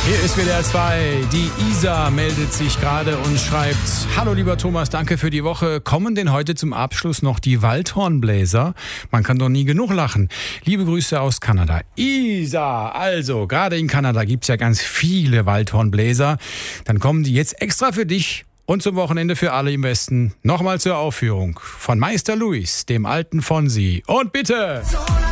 Hier ist WDR 2. Die Isa meldet sich gerade und schreibt: Hallo lieber Thomas, danke für die Woche. Kommen denn heute zum Abschluss noch die Waldhornbläser? Man kann doch nie genug lachen. Liebe Grüße aus Kanada. Isa, also gerade in Kanada gibt's ja ganz viele Waldhornbläser. Dann kommen die jetzt extra für dich und zum Wochenende für alle im Westen nochmal zur Aufführung von Meister Louis, dem alten Fonsi. Und bitte...